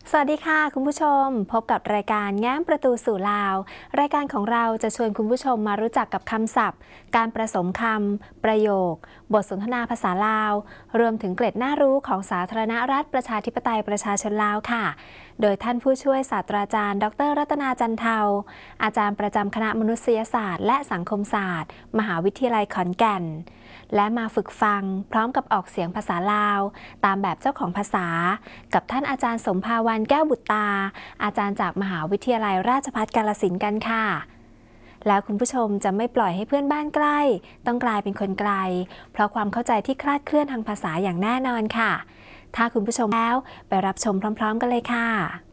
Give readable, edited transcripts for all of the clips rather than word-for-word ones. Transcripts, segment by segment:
สวัสดีค่ะคุณผู้ชมพบกับรายการแง้มประตูสู่ลาวรายการของเราจะชวนคุณผู้ชมมารู้จักกับคำศัพท์การผสมคำประโยคบทสนทนาภาษาลาวรวมถึงเกร็ดน่ารู้ของสาธารณรัฐประชาธิปไตยประชาชนลาวค่ะโดยท่านผู้ช่วยศาสตราจารย์ดร.รัตนาจันเทาอาจารย์ประจำคณะมนุษยศาสตร์และสังคมศาสตร์มหาวิทยาลัยขอนแก่นและมาฝึกฟังพร้อมกับออกเสียงภาษาลาวตามแบบเจ้าของภาษากับท่านอาจารย์สมภาวันแก้วบุตรตาอาจารย์จากมหาวิทยาลัยราชภัฏกาฬสินธุ์กันค่ะแล้วคุณผู้ชมจะไม่ปล่อยให้เพื่อนบ้านใกล้ต้องกลายเป็นคนไกลเพราะความเข้าใจที่คลาดเคลื่อนทางภาษาอย่างแน่นอนค่ะถ้าคุณผู้ชมแล้วไปรับชมพร้อมๆกันเลยค่ะ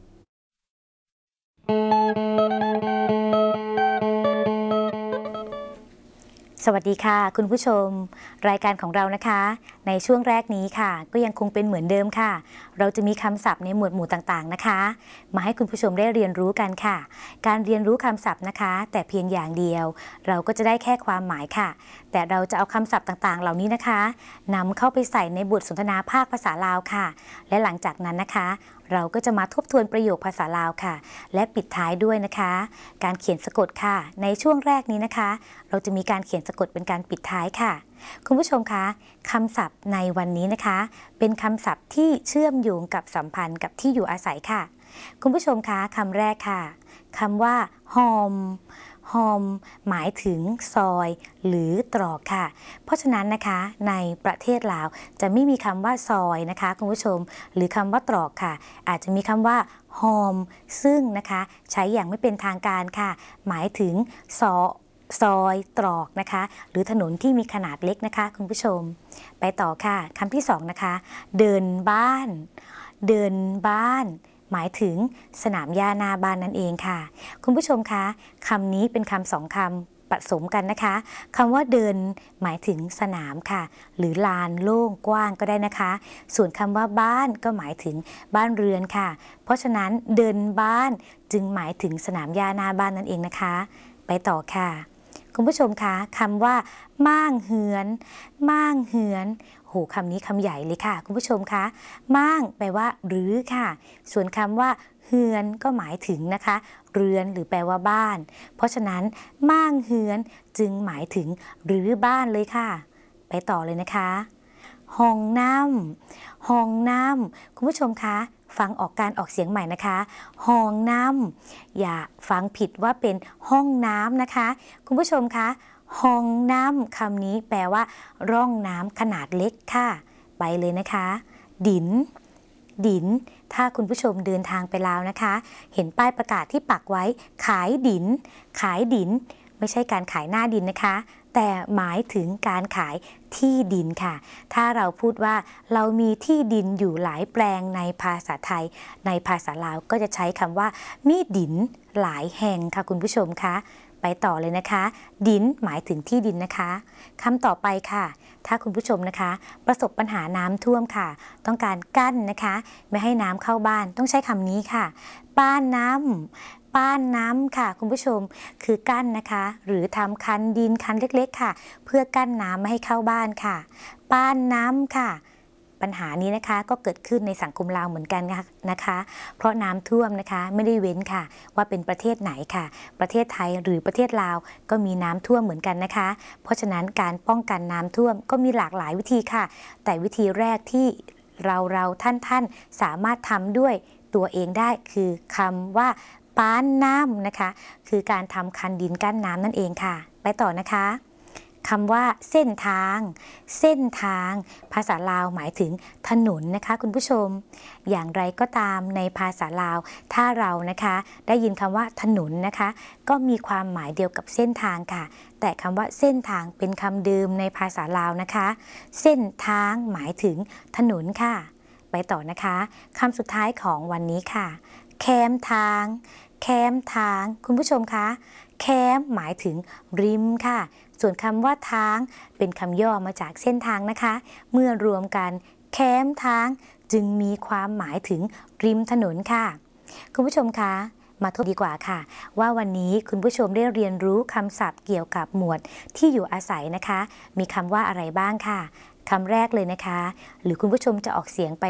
สวัสดีค่ะคุณผู้ชมรายการของเรานะคะในช่วงแรกนี้ค่ะก็ยังคงเป็นเหมือนเดิมค่ะเราจะมีคำศัพท์ในหมวดหมู่ต่างๆนะคะมาให้คุณผู้ชมได้เรียนรู้กันค่ะการเรียนรู้คำศัพท์นะคะแต่เพียงอย่างเดียวเราก็จะได้แค่ความหมายค่ะแต่เราจะเอาคำศัพท์ต่างๆเหล่านี้นะคะนำเข้าไปใส่ในบทสนทนาภาคภาษาลาวค่ะและหลังจากนั้นนะคะเราก็จะมาทบทวนประโยคภาษาลาวค่ะและปิดท้ายด้วยนะคะการเขียนสะกดค่ะในช่วงแรกนี้นะคะเราจะมีการเขียนสะกดเป็นการปิดท้ายค่ะคุณผู้ชมคะคำศัพท์ในวันนี้นะคะเป็นคำศัพท์ที่เชื่อมโยงกับสัมพันธ์กับที่อยู่อาศัยค่ะคุณผู้ชมคะคำแรกค่ะคำว่าหอมหมายถึงซอยหรือตรอกค่ะเพราะฉะนั้นนะคะในประเทศลาวจะไม่มีคำว่าซอยนะคะคุณผู้ชมหรือคำว่าตรอกค่ะอาจจะมีคำว่าหอมซึ่งนะคะใช้อย่างไม่เป็นทางการค่ะหมายถึงซอยตรอกนะคะหรือถนนที่มีขนาดเล็กนะคะคุณผู้ชมไปต่อค่ะคำที่สองนะคะเดินบ้านหมายถึงสนามหญ้าหน้าบ้านนั่นเองค่ะคุณผู้ชมคะคำนี้เป็นคำสองคำผสมกันนะคะคำว่าเดินหมายถึงสนามค่ะหรือลานโล่งกว้างก็ได้นะคะส่วนคำว่าบ้านก็หมายถึงบ้านเรือนค่ะเพราะฉะนั้นเดินบ้านจึงหมายถึงสนามหญ้าหน้าบ้านนั่นเองนะคะไปต่อค่ะคุณผู้ชมคะคำว่าม่างเหือนโหคำนี้คำใหญ่เลยค่ะคุณผู้ชมคะม่างแปลว่าหรือค่ะส่วนคำว่าเฮือนก็หมายถึงนะคะเรือนหรือแปลว่าบ้านเพราะฉะนั้นม่างเฮือนจึงหมายถึงหรือบ้านเลยค่ะไปต่อเลยนะคะห้องน้ำคุณผู้ชมคะฟังออกการออกเสียงใหม่นะคะห้องน้ำอย่าฟังผิดว่าเป็นห้องน้ำนะคะคุณผู้ชมคะห้องน้ำคำนี้แปลว่าร่องน้ำขนาดเล็กค่ะไปเลยนะคะดินถ้าคุณผู้ชมเดินทางไปลาวนะคะเห็นป้ายประกาศที่ปักไว้ขายดินไม่ใช่การขายหน้าดินนะคะแต่หมายถึงการขายที่ดินค่ะถ้าเราพูดว่าเรามีที่ดินอยู่หลายแปลงในภาษาไทยในภาษาลาวก็จะใช้คำว่ามีดินหลายแห่งค่ะคุณผู้ชมคะไปต่อเลยนะคะดินหมายถึงที่ดินนะคะคำต่อไปค่ะถ้าคุณผู้ชมนะคะประสบปัญหาน้ำท่วมค่ะต้องการกั้นนะคะไม่ให้น้ำเข้าบ้านต้องใช้คำนี้ค่ะป้านน้ำค่ะคุณผู้ชมคือกั้นนะคะหรือทำคันดินคันเล็กๆค่ะเพื่อกั้นน้ำไม่ให้เข้าบ้านค่ะป้านน้ำค่ะปัญหานี้นะคะก็เกิดขึ้นในสังคมลาวเหมือนกันนะคะเพราะน้ำท่วมนะคะไม่ได้เว้นค่ะว่าเป็นประเทศไหนค่ะประเทศไทยหรือประเทศลาวก็มีน้ำท่วมเหมือนกันนะคะเพราะฉะนั้นการป้องกันน้ำท่วมก็มีหลากหลายวิธีค่ะแต่วิธีแรกที่เราท่านสามารถทำด้วยตัวเองได้คือคำว่าป้านน้ำนะคะคือการทำคันดินกั้นน้ำนั่นเองค่ะไปต่อนะคะคำว่าเส้นทางภาษาลาวหมายถึงถนนนะคะคุณผู้ชมอย่างไรก็ตามในภาษาลาวถ้าเรานะคะได้ยินคำว่าถนนนะคะก็มีความหมายเดียวกับเส้นทางค่ะแต่คำว่าเส้นทางเป็นคำเดิมในภาษาลาวนะคะเส้นทางหมายถึงถนนค่ะไปต่อนะคะคำสุดท้ายของวันนี้ค่ะแคมทางคุณผู้ชมคะแคมหมายถึงริมค่ะส่วนคำว่าทางเป็นคำย่อมาจากเส้นทางนะคะเมื่อรวมกันแคมทางจึงมีความหมายถึงริมถนนค่ะคุณผู้ชมคะมาทบดีกว่าค่ะว่าวันนี้คุณผู้ชมได้เรียนรู้คำศัพท์เกี่ยวกับหมวดที่อยู่อาศัยนะคะมีคำว่าอะไรบ้างค่ะคำแรกเลยนะคะหรือคุณผู้ชมจะออกเสียงไป